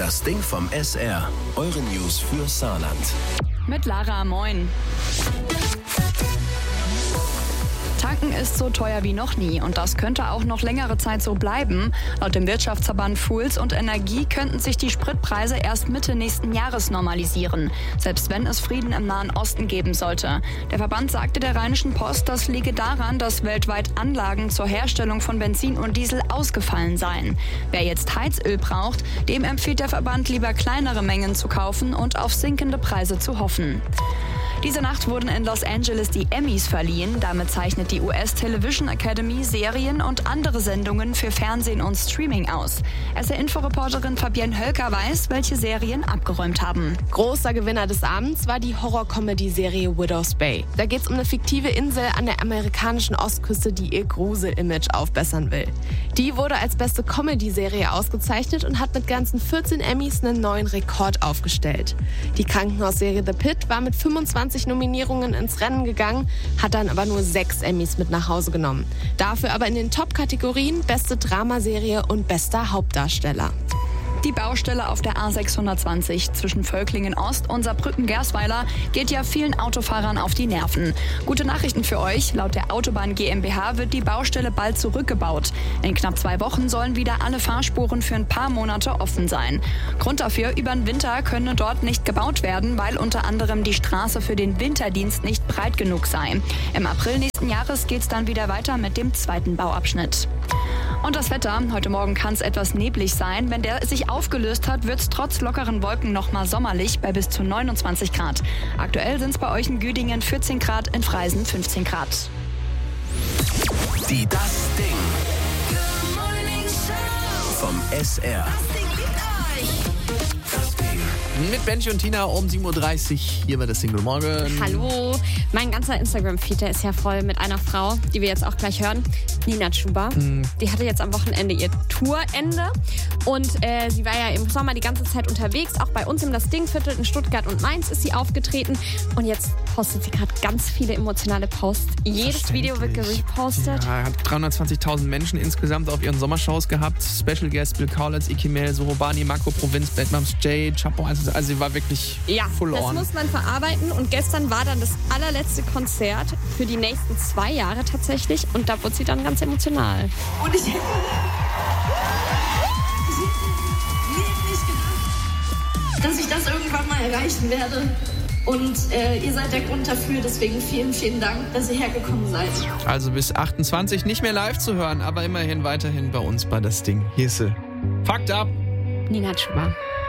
Das Ding vom SR. Eure News für Saarland. Mit Lara, moin. Tanken ist so teuer wie noch nie und das könnte auch noch längere Zeit so bleiben. Laut dem Wirtschaftsverband Fuels und Energie könnten sich die Spritpreise erst Mitte nächsten Jahres normalisieren, selbst wenn es Frieden im Nahen Osten geben sollte. Der Verband sagte der Rheinischen Post, das liege daran, dass weltweit Anlagen zur Herstellung von Benzin und Diesel ausgefallen seien. Wer jetzt Heizöl braucht, dem empfiehlt der Verband lieber kleinere Mengen zu kaufen und auf sinkende Preise zu hoffen. Diese Nacht wurden in Los Angeles die Emmys verliehen. Damit zeichnet die US Television Academy Serien und andere Sendungen für Fernsehen und Streaming aus. SR-Info-Reporterin Fabienne Hölker weiß, welche Serien abgeräumt haben. Großer Gewinner des Abends war die Horror-Comedy-Serie Widow's Bay. Da geht es um eine fiktive Insel an der amerikanischen Ostküste, die ihr Grusel-Image aufbessern will. Die wurde als beste Comedy-Serie ausgezeichnet und hat mit ganzen 14 Emmys einen neuen Rekord aufgestellt. Die Krankenhausserie The Pitt war mit 25 Nominierungen ins Rennen gegangen, hat dann aber nur 6 Emmys mit nach Hause genommen. Dafür aber in den Top-Kategorien beste Dramaserie und bester Hauptdarsteller. Die Baustelle auf der A620 zwischen Völklingen Ost und Saarbrücken-Gersweiler geht ja vielen Autofahrern auf die Nerven. Gute Nachrichten für euch. Laut der Autobahn GmbH wird die Baustelle bald zurückgebaut. In knapp 2 Wochen sollen wieder alle Fahrspuren für ein paar Monate offen sein. Grund dafür, über den Winter könne dort nicht gebaut werden, weil unter anderem die Straße für den Winterdienst nicht breit genug sei. Im April nächsten Jahres geht es dann wieder weiter mit dem zweiten Bauabschnitt. Und das Wetter. Heute Morgen kann es etwas neblig sein. Wenn der sich aufgelöst hat, wird es trotz lockeren Wolken nochmal sommerlich bei bis zu 29 Grad. Aktuell sind es bei euch in Güdingen 14 Grad, in Freisen 15 Grad. Die Das Ding vom SR. Mit Benji und Tina um 7.30 Uhr. Hier war das Single Morgen. Hallo. Mein ganzer Instagram-Feed, der ist ja voll mit einer Frau, die wir jetzt auch gleich hören. Nina Chuba. Die hatte jetzt am Wochenende ihr Tourende. Und sie war ja im Sommer die ganze Zeit unterwegs. Auch bei uns im Das Ding-Viertel in Stuttgart und Mainz ist sie aufgetreten. Und jetzt postet sie gerade ganz viele emotionale Posts. Jedes Video wird gerepostet. Ja, hat 320.000 Menschen insgesamt auf ihren Sommershows gehabt. Special Guest Bill Kaulitz, Ikimel, Sorobani, Makro Provinz, Bad Moms J, Chapo. Also sie war wirklich full on. Das muss man verarbeiten. Und gestern war dann das allerletzte Konzert für die nächsten 2 Jahre tatsächlich. Und da wurde sie dann ganz emotional. Und ich hätte nicht gedacht, dass ich das irgendwann mal erreichen werde. Und ihr seid der Grund dafür. Deswegen vielen, vielen Dank, dass ihr hergekommen seid. Also bis 28 nicht mehr live zu hören, aber immerhin weiterhin bei uns bei Das Ding. Hier ist sie. Fucked up. Nina Chuba.